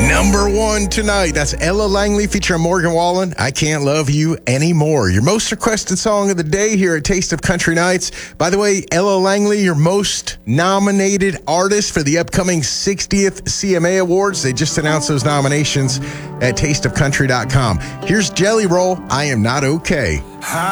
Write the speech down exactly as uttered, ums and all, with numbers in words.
Number one tonight, that's Ella Langley featuring Morgan Wallen, I Can't Love You Anymore. Your most requested song of the day here at Taste of Country Nights. By the way, Ella Langley, your most nominated artist for the upcoming sixtieth C M A Awards. They just announced those nominations at taste of country dot com. Here's Jelly Roll, I Am Not Okay.